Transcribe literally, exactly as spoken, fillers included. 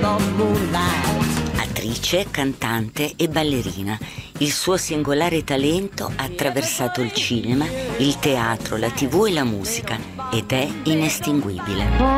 soft moonlight. Attrice, cantante e ballerina, il suo singolare talento ha attraversato il cinema, il teatro, la tivù e la musica ed è inestinguibile.